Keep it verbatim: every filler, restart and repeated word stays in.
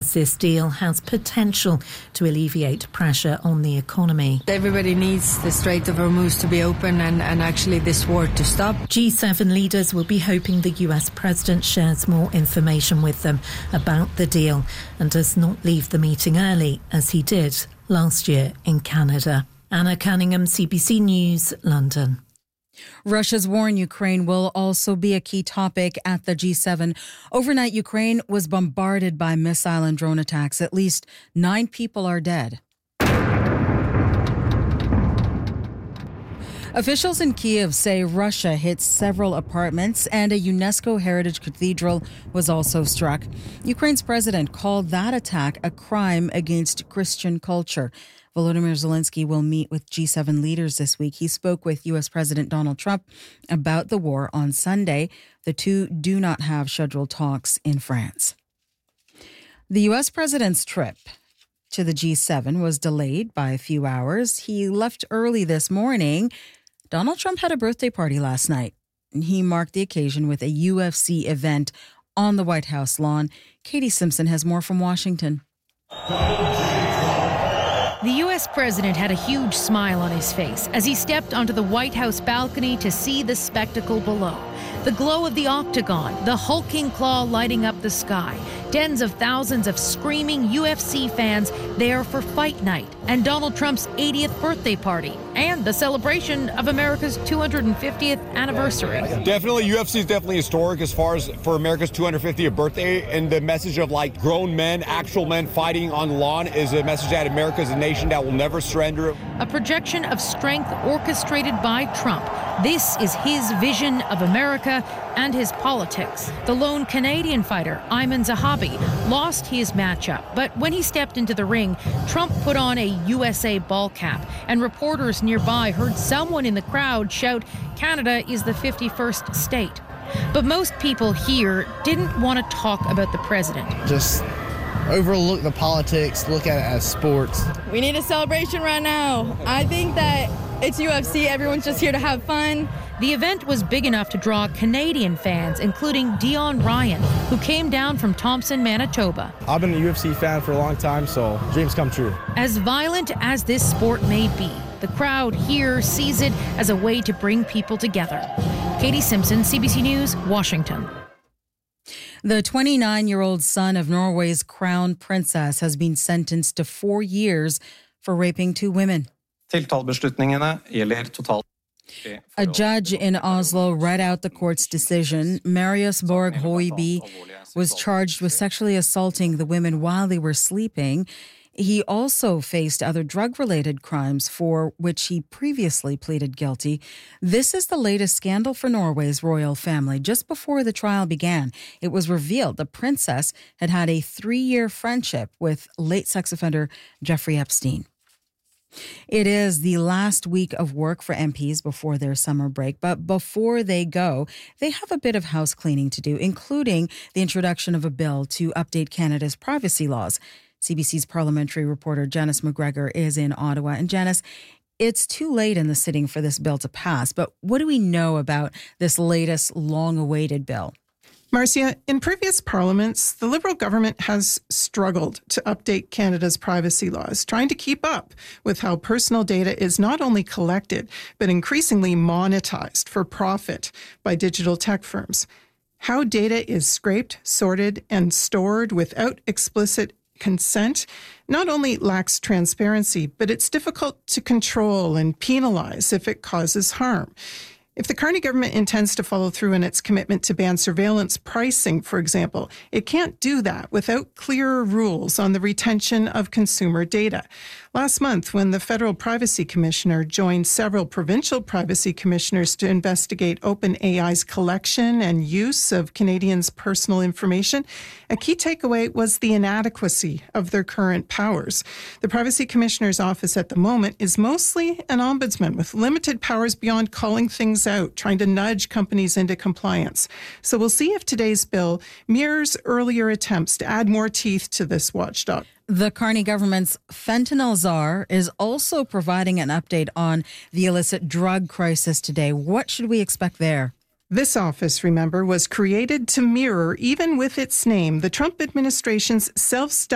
says this deal has potential to alleviate pressure on the economy. Everybody needs the Strait of Hormuz to be open and, and actually this war to stop. G seven leaders will be hoping the U S president shares more information with them about the deal and does not leave the meeting early, as he did last year in Canada. Anna Cunningham, C B C News, London. Russia's war in Ukraine will also be a key topic at the G seven. Overnight, Ukraine was bombarded by missile and drone attacks. At least nine people are dead. Officials in Kiev say Russia hit several apartments and a UNESCO heritage cathedral was also struck. Ukraine's president called that attack a crime against Christian culture. Volodymyr Zelensky will meet with G seven leaders this week. He spoke with U S President Donald Trump about the war on Sunday. The two do not have scheduled talks in France. The U S president's trip to the G seven was delayed by a few hours. He left early this morning. Donald Trump had a birthday party last night. He marked the occasion with a U F C event on the White House lawn. Katie Simpson has more from Washington. The U S president had a huge smile on his face as he stepped onto the White House balcony to see the spectacle below. The glow of the octagon, the hulking claw lighting up the sky, tens of thousands of screaming U F C fans there for fight night, and Donald Trump's eightieth birthday party, and the celebration of America's two hundred fiftieth anniversary. Definitely, U F C is definitely historic as far as for America's two hundred fiftieth birthday, and the message of like grown men, actual men fighting on the lawn is a message that America is a nation that will never surrender. A projection of strength orchestrated by Trump. This is his vision of America and his politics. The lone Canadian fighter, Ayman Zahabi, lost his matchup, but when he stepped into the ring, Trump put on a U S A ball cap, and reporters nearby heard someone in the crowd shout, "Canada is the fifty-first state." But most people here didn't want to talk about the president. Just overlook the politics, look at it as sports. We need a celebration right now. I think that it's U F C. Everyone's just here to have fun. The event was big enough to draw Canadian fans, including Dion Ryan, who came down from Thompson, Manitoba. I've been a U F C fan for a long time, so dreams come true. As violent as this sport may be, the crowd here sees it as a way to bring people together. Katie Simpson, C B C News, Washington. The twenty-nine-year-old son of Norway's crown princess has been sentenced to four years for raping two women. Tiltalebeslutningene gjelder totalt. A judge in Oslo read out the court's decision. Marius Borg Hoiby was charged with sexually assaulting the women while they were sleeping. He also faced other drug-related crimes for which he previously pleaded guilty. This is the latest scandal for Norway's royal family. Just before the trial began, it was revealed the princess had had a three-year friendship with late sex offender Jeffrey Epstein. It is the last week of work for M Ps before their summer break, but before they go, they have a bit of house cleaning to do, including the introduction of a bill to update Canada's privacy laws. C B C's parliamentary reporter Janice McGregor is in Ottawa. And Janice, it's too late in the sitting for this bill to pass, but what do we know about this latest long-awaited bill? Marcia, in previous parliaments, the Liberal government has struggled to update Canada's privacy laws, trying to keep up with how personal data is not only collected, but increasingly monetized for profit by digital tech firms. How data is scraped, sorted, and stored without explicit consent not only lacks transparency, but it's difficult to control and penalize if it causes harm. If the Carney government intends to follow through in its commitment to ban surveillance pricing, for example, it can't do that without clearer rules on the retention of consumer data. Last month, when the Federal Privacy Commissioner joined several provincial privacy commissioners to investigate OpenAI's collection and use of Canadians' personal information, a key takeaway was the inadequacy of their current powers. The Privacy Commissioner's office at the moment is mostly an ombudsman with limited powers beyond calling things out, trying to nudge companies into compliance. So we'll see if today's bill mirrors earlier attempts to add more teeth to this watchdog. The Carney government's fentanyl czar is also providing an update on the illicit drug crisis today. What should we expect there? This office, remember, was created to mirror, even with its name, the Trump administration's self-styled